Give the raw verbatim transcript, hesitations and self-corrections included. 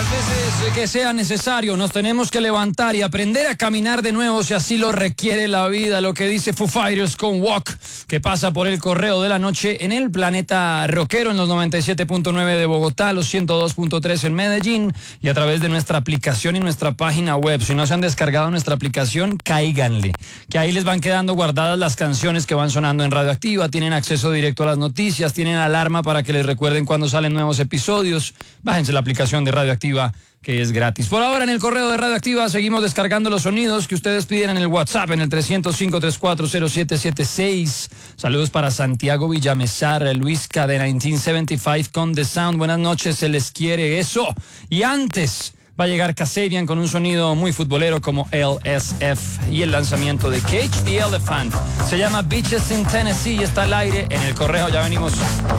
veces que sea necesario, nos tenemos que levantar y aprender a caminar de nuevo si así lo requiere la vida. Lo que dice Foo Fighters con Walk, que pasa por el correo de la noche en el planeta rockero en los noventa y siete punto nueve de Bogotá, los ciento dos punto tres en Medellín y a través de nuestra aplicación y nuestra página web. Si no se han descargado nuestra aplicación, cáiganle, que ahí les van quedando guardadas las canciones que van sonando en Radioactiva, tienen acceso directo a las noticias, tienen alarma para que les recuerden cuando salen nuevos episodios. Bájense la aplicación de Radioactiva, que es gratis. Por ahora en el correo de Radioactiva seguimos descargando los sonidos que ustedes piden en el WhatsApp en el trescientos cinco, treinta y cuatro, cero siete setenta y seis. Saludos para Santiago Villamesar, Luisca de mil novecientos setenta y cinco con The Sound. Buenas noches, se les quiere eso. Y antes va a llegar Kasabian con un sonido muy futbolero como L S F y el lanzamiento de Cage the Elephant. Se llama Beaches in Tennessee y está al aire en el correo. Ya venimos.